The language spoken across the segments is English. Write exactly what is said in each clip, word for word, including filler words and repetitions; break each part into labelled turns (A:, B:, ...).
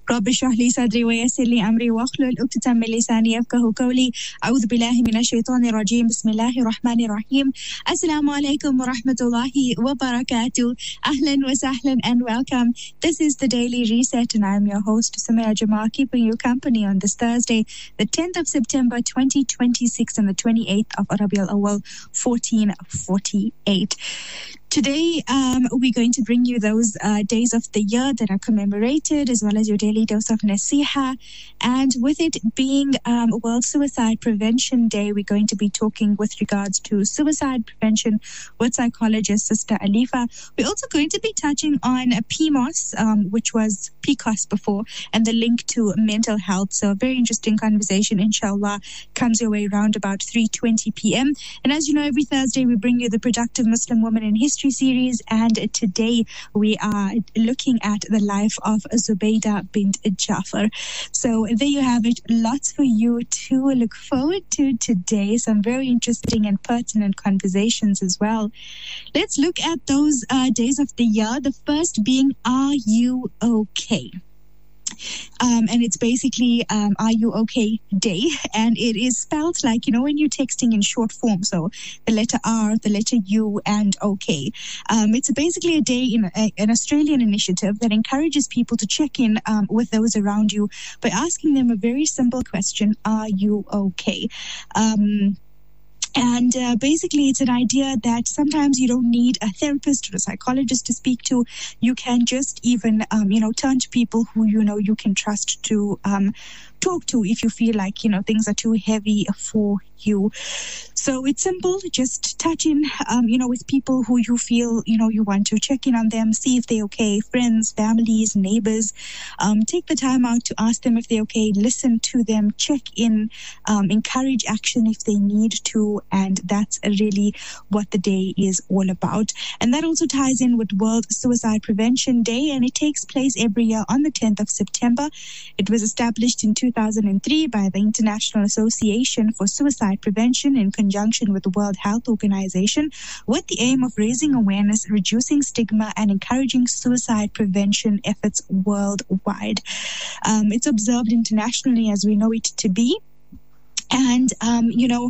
A: رب اشرح لي صدري ويسر لي أمري واحلل عقدة من لساني يفقهوا قولي أعوذ بالله من الشيطان الرجيم بسم الله الرحمن الرحيم Assalamu alaikum wa rahmatullahi wa barakatuh. Ahlan wa sahlan and welcome. This is the Daily Reset and I'm your host Samaya Jamal, keeping you company on this Thursday, the tenth of September twenty twenty-six and the twenty-eighth of Rabi al-Awwal fourteen forty-eight. Today, um, we're going to bring you those uh, days of the year that are commemorated, as well as your daily dose of nasiha. And with it being um, World Suicide Prevention Day, we're going to be talking with regards to suicide prevention with psychologist Sister Alifa. We're also going to be touching on P M O S, um, which was P C O S before, and the link to mental health. So a very interesting conversation, inshallah, comes your way around about three twenty p.m. And as you know, every Thursday we bring you the Productive Muslim Woman in History series, and today we are looking at the life of Zubaydah bint Jafar. So there you have it, lots for you to look forward to today, some very interesting and pertinent conversations as well. Let's look at those uh, days of the year, the first being Are You Okay? Um, and it's basically um, Are You Okay Day, and it is spelled like, you know, when you're texting in short form, so the letter R, the letter U, and OK. Um, it's basically a day in a, an Australian initiative that encourages people to check in um, with those around you by asking them a very simple question: Are you okay? Um, And uh, basically, it's an idea that sometimes you don't need a therapist or a psychologist to speak to. You can just even, um, you know, turn to people who, you know, you can trust to um, talk to if you feel like, you know, things are too heavy for you. So it's simple. Just touch in, um, you know, with people who you feel, you know, you want to check in on them, see if they're okay, friends, families, neighbors. Um, take the time out to ask them if they're okay, listen to them, check in, um, encourage action if they need to. And that's really what the day is all about. And that also ties in with World Suicide Prevention Day, and it takes place every year on the tenth of September. It was established in two thousand three by the International Association for Suicide Prevention in conjunction with the World Health Organization, with the aim of raising awareness, reducing stigma, and encouraging suicide prevention efforts worldwide. Um, it's observed internationally as we know it to be. And, um, you know,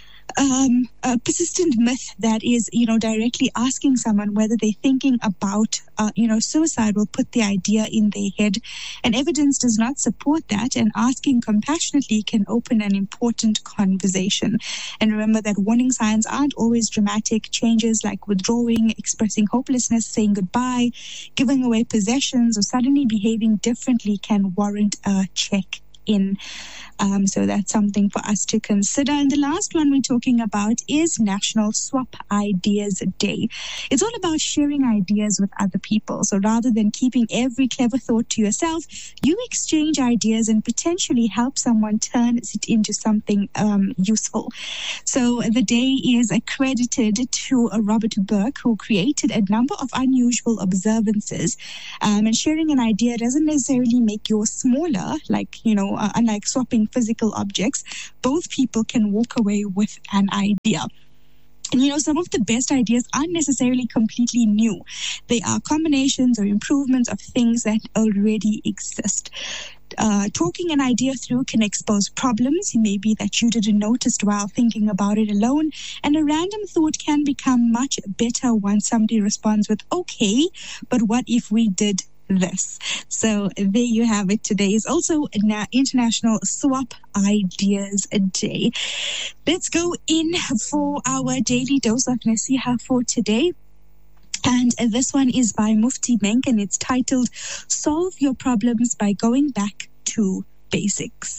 A: Um, a persistent myth that is, you know, directly asking someone whether they're thinking about, uh, you know, suicide will put the idea in their head. And evidence does not support that. And asking compassionately can open an important conversation. And remember that warning signs aren't always dramatic. Changes like withdrawing, expressing hopelessness, saying goodbye, giving away possessions, or suddenly behaving differently can warrant a check in. Um, so that's something for us to consider. And the last one we're talking about is National Swap Ideas Day. It's all about sharing ideas with other people. So rather than keeping every clever thought to yourself, you exchange ideas and potentially help someone turn it into something um, useful. So the day is accredited to Robert Burke, who created a number of unusual observances. Um, and sharing an idea doesn't necessarily make yours smaller, like, you know, uh, unlike swapping physical objects, both people can walk away with an idea. And, you know, some of the best ideas aren't necessarily completely new. They are combinations or improvements of things that already exist. Uh, talking an idea through can expose problems, maybe that you didn't notice while thinking about it alone. And a random thought can become much better once somebody responds with, okay, but what if we did this? So there you have it. Today is also International Swap Ideas Day. Let's go in for our daily dose of nasiha for today. And this one is by Mufti Menk, and it's titled Solve Your Problems by Going Back to Basics.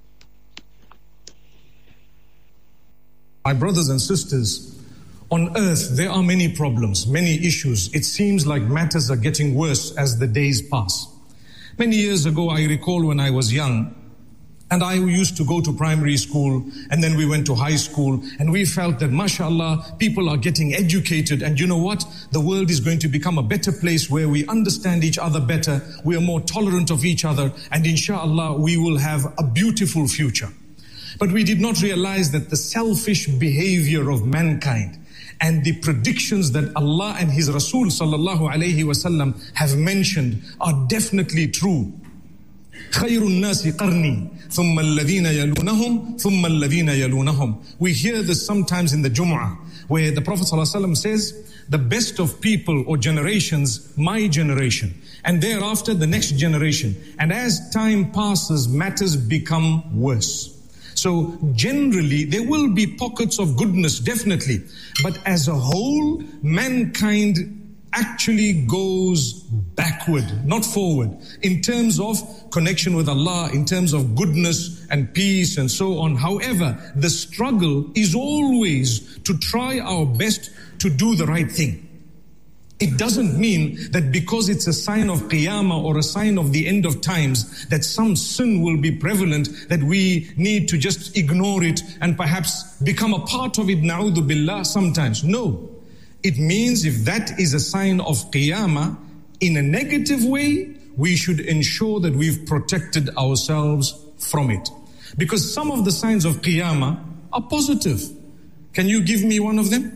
B: My brothers and sisters, on earth, there are many problems, many issues. It seems like matters are getting worse as the days pass. Many years ago, I recall when I was young, and I used to go to primary school, and then we went to high school, and we felt that, mashallah, people are getting educated, and you know what? The world is going to become a better place where we understand each other better, we are more tolerant of each other, and inshallah, we will have a beautiful future. But we did not realize that the selfish behavior of mankind and the predictions that Allah and His Rasul sallallahu alayhi wasallam have mentioned are definitely true. خير الناس قرني ثم الذين يلونهم ثم الذين يلونهم. We hear this sometimes in the Jumu'ah, where the Prophet ﷺ says, the best of people or generations, my generation, and thereafter the next generation. And as time passes, matters become worse. So generally, there will be pockets of goodness, definitely. But as a whole, mankind actually goes backward, not forward, in terms of connection with Allah, in terms of goodness and peace and so on. However, the struggle is always to try our best to do the right thing. It doesn't mean that because it's a sign of Qiyamah or a sign of the end of times that some sin will be prevalent, that we need to just ignore it and perhaps become a part of it, na'udhu billah, sometimes. No. It means if that is a sign of Qiyamah, in a negative way, we should ensure that we've protected ourselves from it. Because some of the signs of Qiyamah are positive. Can you give me one of them?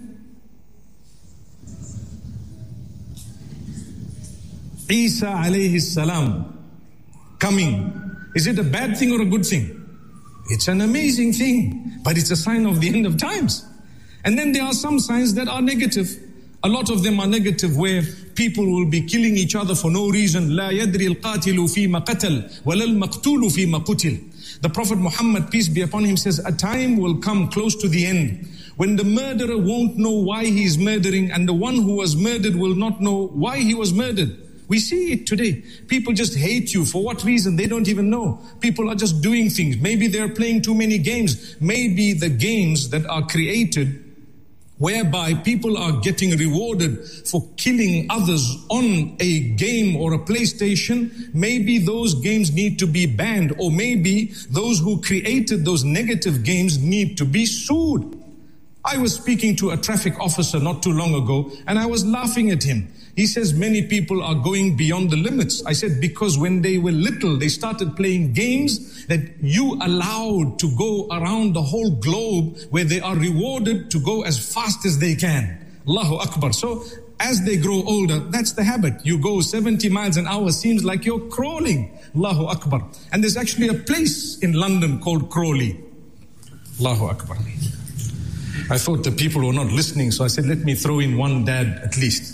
B: Isa alayhi salam coming. Is it a bad thing or a good thing? It's an amazing thing, but it's a sign of the end of times. And then there are some signs that are negative. A lot of them are negative, where people will be killing each other for no reason. لا يدري القاتل فيما قتل ولا المقتول فيما قتل. The Prophet Muhammad, peace be upon him, says a time will come close to the end when the murderer won't know why he is murdering, and the one who was murdered will not know why he was murdered. We see it today. People just hate you. For what reason? They don't even know. People are just doing things. Maybe they're playing too many games. Maybe the games that are created whereby people are getting rewarded for killing others on a game or a PlayStation, maybe those games need to be banned, or maybe those who created those negative games need to be sued. I was speaking to a traffic officer not too long ago, and I was laughing at him. He says many people are going beyond the limits. I said, because when they were little, they started playing games that you allowed to go around the whole globe, where they are rewarded to go as fast as they can. Allahu Akbar. So as they grow older, that's the habit. You go seventy miles an hour, seems like you're crawling. Allahu Akbar. And there's actually a place in London called Crawley. Allahu Akbar. I thought the people were not listening, so I said, let me throw in one dad at least.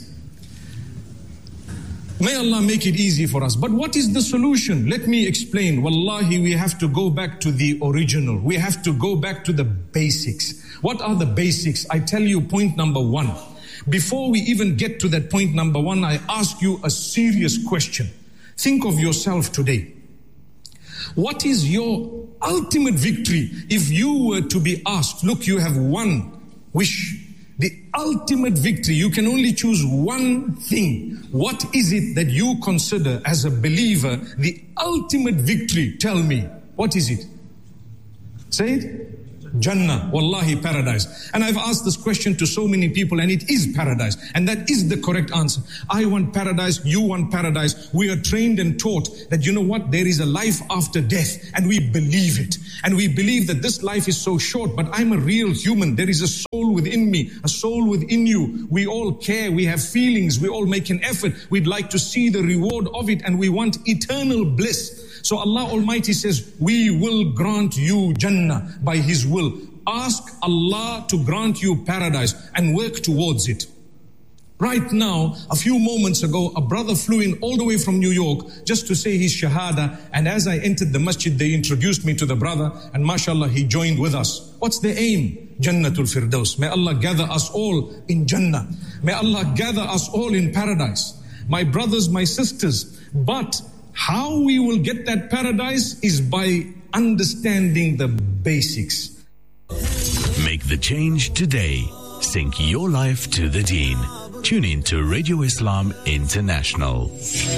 B: May Allah make it easy for us. But what is the solution? Let me explain. Wallahi, we have to go back to the original. We have to go back to the basics. What are the basics? I tell you, point number one. Before we even get to that point number one, I ask you a serious question. Think of yourself today. What is your ultimate victory if you were to be asked, look, you have one wish, the ultimate victory, you can only choose one thing. What is it that you consider as a believer the ultimate victory? Tell me, what is it? Say it. Jannah, wallahi, paradise. And I've asked this question to so many people, and it is paradise. And that is the correct answer. I want paradise, you want paradise. We are trained and taught that, you know what, there is a life after death, and we believe it. And we believe that this life is so short, but I'm a real human. There is a soul within me, a soul within you. We all care, we have feelings, we all make an effort. We'd like to see the reward of it, and we want eternal bliss. So Allah Almighty says, we will grant you Jannah by His will. Ask Allah to grant you paradise and work towards it. Right now, a few moments ago, a brother flew in all the way from New York just to say his shahada. And as I entered the masjid, they introduced me to the brother, and mashallah, he joined with us. What's the aim? Jannatul Firdaus. May Allah gather us all in Jannah. May Allah gather us all in paradise. My brothers, my sisters, but how we will get that paradise is by understanding the basics.
C: Make the change today. Sync your life to the Deen. Tune in to Radio Islam International.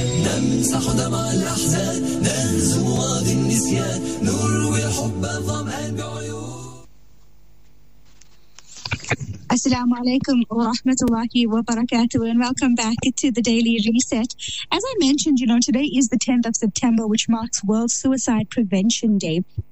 A: Assalamu alaikum wa rahmatullahi wa barakatuh, and welcome back to the Daily Reset. As I mentioned, you know, today is the tenth of September, which marks World Suicide Prevention Day.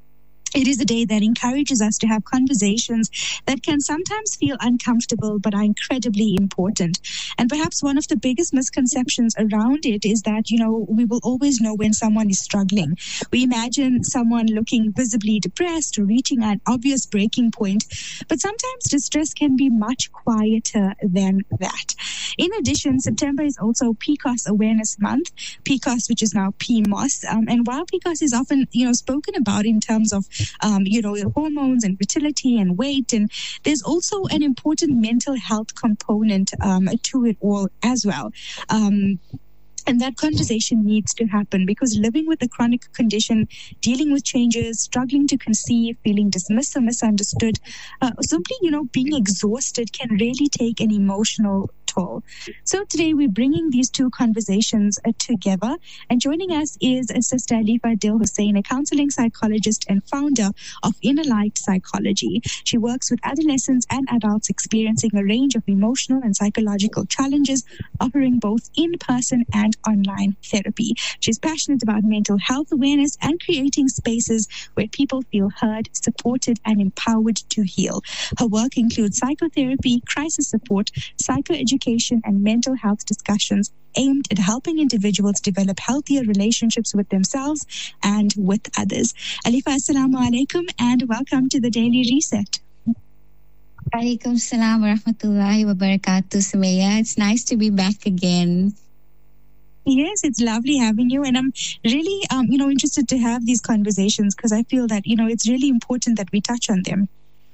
A: It is a day that encourages us to have conversations that can sometimes feel uncomfortable but are incredibly important. And perhaps one of the biggest misconceptions around it is that, you know, we will always know when someone is struggling. We imagine someone looking visibly depressed or reaching an obvious breaking point, but sometimes distress can be much quieter than that. In addition, September is also P C O S Awareness Month, P C O S, which is now P M O S. Um, and while P C O S is often, you know, spoken about in terms of Um, you know, hormones and fertility and weight. And there's also an important mental health component um, to it all as well. Um, And that conversation needs to happen because living with a chronic condition, dealing with changes, struggling to conceive, feeling dismissed or misunderstood, uh, simply, you know, being exhausted can really take an emotional toll. So today we're bringing these two conversations uh, together. And joining us is uh, Sister Alifa Dil Hussein, a counseling psychologist and founder of Inner Light Psychology. She works with adolescents and adults experiencing a range of emotional and psychological challenges, offering both in-person and online therapy. She's passionate about mental health awareness and creating spaces where people feel heard, supported, and empowered to heal. Her work includes psychotherapy, crisis support, psychoeducation, and mental health discussions aimed at helping individuals develop healthier relationships with themselves and with others. Alifa, assalamu alaikum, and welcome to the Daily Reset.
D: Alaikum salam wa rahmatullahi wa barakatuh, Sumaya. It's nice to be back again.
A: Yes, it's lovely having you. And I'm really, um, you know, interested to have these conversations because I feel that, you know, it's really important that we touch on them.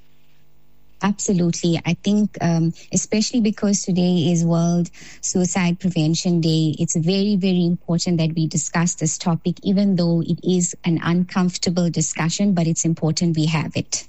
D: Absolutely. I think, um, especially because today is World Suicide Prevention Day, it's very, very important that we discuss this topic, even though it is an uncomfortable discussion, but it's important we have it.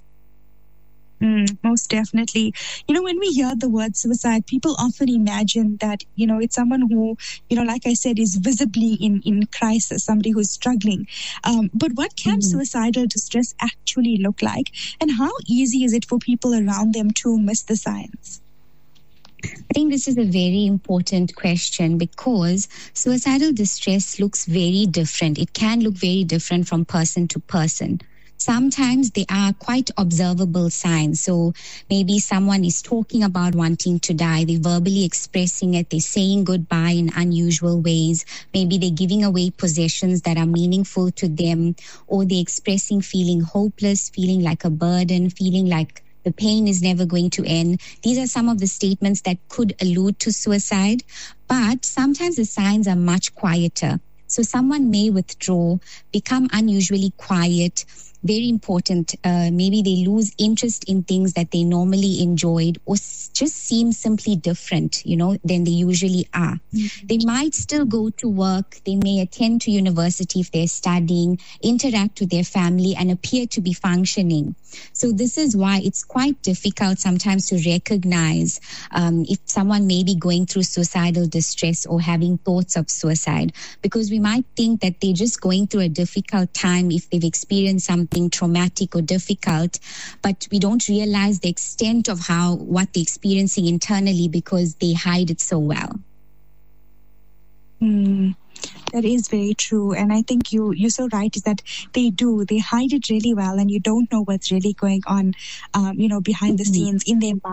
A: Mm, most definitely. You know, when we hear the word suicide, people often imagine that, you know, it's someone who, you know, like I said, is visibly in, in crisis, somebody who's struggling. Um, but what can mm-hmm. suicidal distress actually look like? And how easy is it for people around them to miss the signs?
D: I think this is a very important question because suicidal distress looks very different. It can look very different from person to person. Sometimes they are quite observable signs. So maybe someone is talking about wanting to die. They're verbally expressing it. They're saying goodbye in unusual ways. Maybe they're giving away possessions that are meaningful to them, or they're expressing feeling hopeless, feeling like a burden, feeling like the pain is never going to end. These are some of the statements that could allude to suicide, but sometimes the signs are much quieter. So someone may withdraw, become unusually quiet. Very important. Uh, maybe they lose interest in things that they normally enjoyed, or s- just seem simply different, you know, than they usually are. Mm-hmm. They might still go to work. They may attend to university if they're studying, interact with their family, and appear to be functioning. So this is why it's quite difficult sometimes to recognize um, if someone may be going through suicidal distress or having thoughts of suicide, because we might think that they're just going through a difficult time if they've experienced something traumatic or difficult, but we don't realize the extent of how what they're experiencing internally because they hide it so well.
A: Mm. That is very true. And I think you, you're so right, is that they do. They hide it really well, and you don't know what's really going on, um, you know, behind the scenes in their